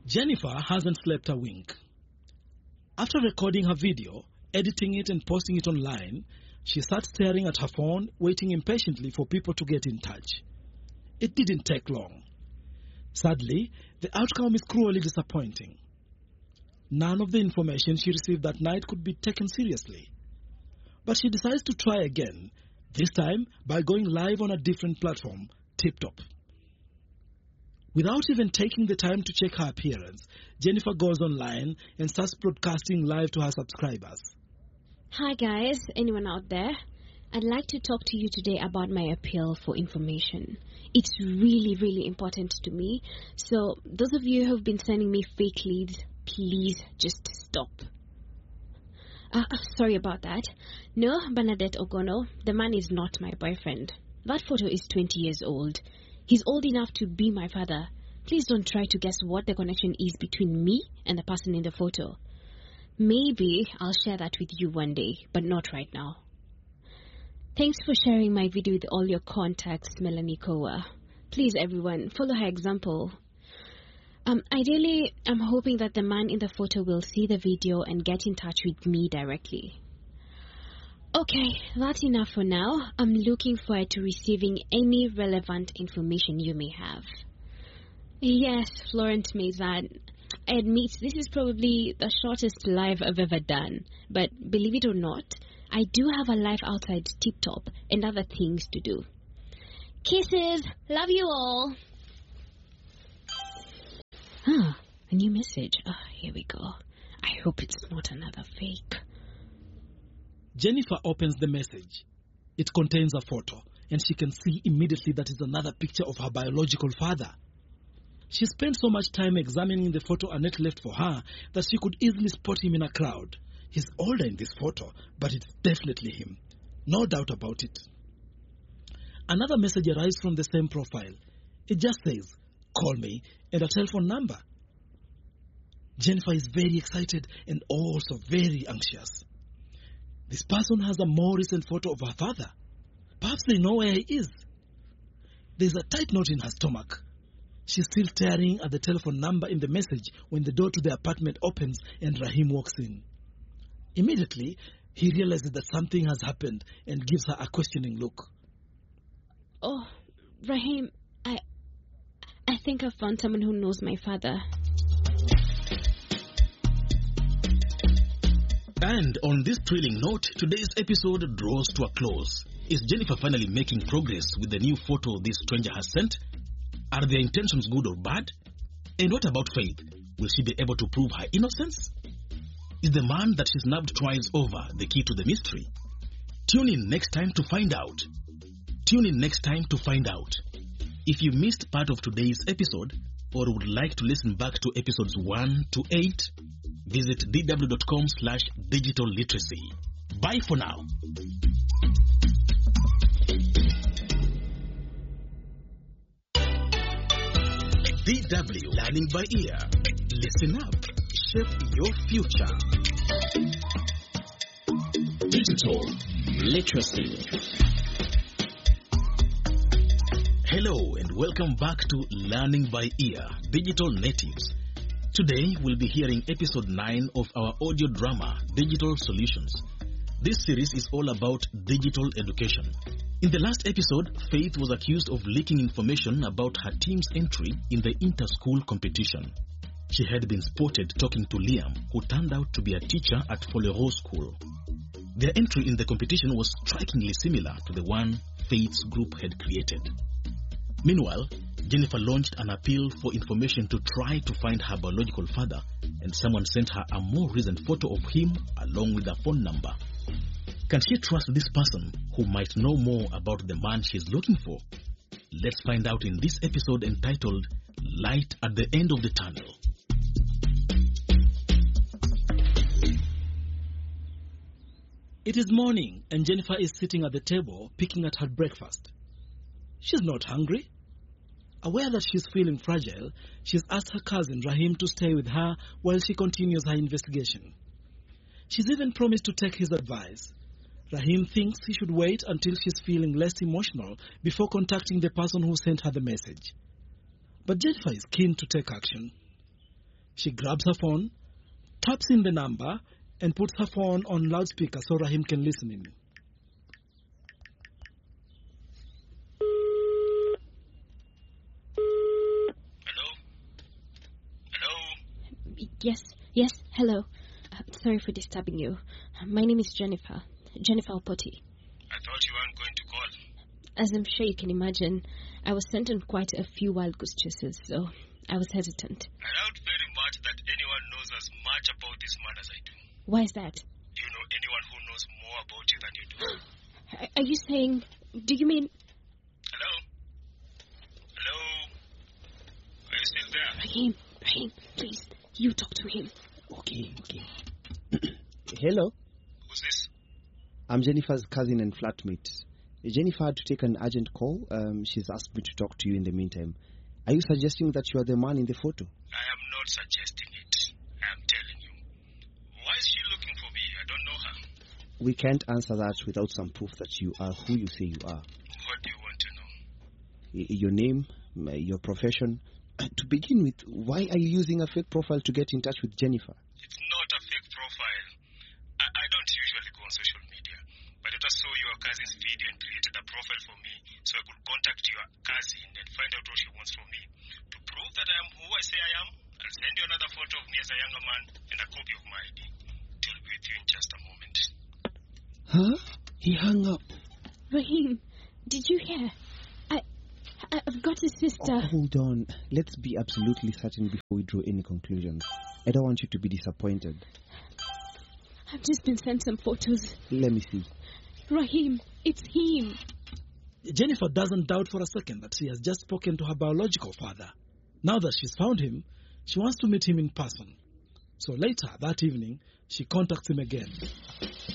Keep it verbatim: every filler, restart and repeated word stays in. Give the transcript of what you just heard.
Jennifer hasn't slept a wink. After recording her video, editing it and posting it online, she sat staring at her phone, waiting impatiently for people to get in touch. It didn't take long. Sadly, the outcome is cruelly disappointing. None of the information she received that night could be taken seriously. But she decides to try again, this time by going live on a different platform, TikTok. Without even taking the time to check her appearance, Jennifer goes online and starts broadcasting live to her subscribers. Hi guys, anyone out there? I'd like to talk to you today about my appeal for information. It's really, really important to me. So those of you who have been sending me fake leads, please just stop. Uh, sorry about that. No, Bernadette Ogono, the man is not my boyfriend. That photo is twenty years old. He's old enough to be my father. Please don't try to guess what the connection is between me and the person in the photo. Maybe I'll share that with you one day, but not right now. Thanks for sharing my video with all your contacts, Melanie Kowa. Please, everyone, follow her example. Um, ideally, I'm hoping that the man in the photo will see the video and get in touch with me directly. Okay, that's enough for now. I'm looking forward to receiving any relevant information you may have. Yes, Florent Maison. I admit this is probably the shortest live I've ever done. But believe it or not, I do have a life outside TikTok and other things to do. Kisses! Love you all! Ah, a new message. Oh, here we go. I hope it's not another fake. Jennifer opens the message. It contains a photo, and she can see immediately that is another picture of her biological father. She spent so much time examining the photo Annette left for her that she could easily spot him in a crowd. He's older in this photo, but it's definitely him. No doubt about it. Another message arrives from the same profile. It just says, "Call me," and a telephone number. Jennifer is very excited and also very anxious. This person has a more recent photo of her father. Perhaps they know where he is. There's a tight knot in her stomach. She's still staring at the telephone number in the message when the door to the apartment opens and Rahim walks in. Immediately, he realizes that something has happened and gives her a questioning look. Oh, Rahim, I, I think I found someone who knows my father. And on this thrilling note, today's episode draws to a close. Is Jennifer finally making progress with the new photo this stranger has sent? Are their intentions good or bad? And what about Faith? Will she be able to prove her innocence? Is the man that she snubbed twice over the key to the mystery? Tune in next time to find out. Tune in next time to find out. If you missed part of today's episode or would like to listen back to episodes one to eight, visit d w dot com slash digital literacy. Bye for now. D W Learning by Ear. Listen up. Shape your future. Digital literacy. Hello and welcome back to Learning by Ear, Digital Natives. Today we'll be hearing episode nine of our audio drama, Digital Solutions. This series is all about digital education. In the last episode, Faith was accused of leaking information about her team's entry in the inter-school competition. She had been spotted talking to Liam, who turned out to be a teacher at Folero School. Their entry in the competition was strikingly similar to the one Faith's group had created. Meanwhile, Jennifer launched an appeal for information to try to find her biological father, and someone sent her a more recent photo of him along with a phone number. Can she trust this person who might know more about the man she's looking for? Let's find out in this episode entitled Light at the End of the Tunnel. It is morning and Jennifer is sitting at the table picking at her breakfast. She's not hungry. Aware that she's feeling fragile, she's asked her cousin Rahim to stay with her while she continues her investigation. She's even promised to take his advice. Rahim thinks he should wait until she's feeling less emotional before contacting the person who sent her the message. But Jennifer is keen to take action. She grabs her phone, taps in the number, and puts her phone on loudspeaker so Rahim can listen in. Hello? Hello? Yes, yes, hello. Uh, sorry for disturbing you. Uh, my name is Jennifer. Jennifer Opoti. I thought you weren't going to call. As I'm sure you can imagine, I was sent on quite a few wild goose chases, so I was hesitant. I doubt very much that anyone knows as much about this man as I do. Why is that? Do you know anyone who knows more about you than you do? Are- Are you saying... Do you mean... Hello? Hello? Are you still there? Rahim, Rahim, please, you talk to him. Okay, okay. Hello, Who's this? I'm Jennifer's cousin and flatmate. Jennifer had to take an urgent call. Um, she's asked me to talk to you in the meantime. Are you suggesting that you are the man in the photo? I am not suggesting it. I am telling you. Why is she looking for me? I don't know her. We can't answer that without some proof that you are who you say you are. What do you want to know? Y- your name, uh, your profession. To begin with, why are you using a fake profile to get in touch with Jennifer? It's not a fake profile. I, I don't usually go on social media, but I just saw your cousin's video and created a profile for me so I could contact your cousin and find out what she wants from me. To prove that I am who I say I am, I'll send you another photo of me as a younger man and a copy of my I D. It will be with you in just a moment. Huh? He hung up. Rahim, did you hear? I, I- I've got a sister. Oh, hold on. Let's be absolutely certain before we draw any conclusions. I don't want you to be disappointed. I've just been sent some photos. Let me see. Rahim, it's him. Jennifer doesn't doubt for a second that she has just spoken to her biological father. Now that she's found him, she wants to meet him in person. So later that evening, she contacts him again.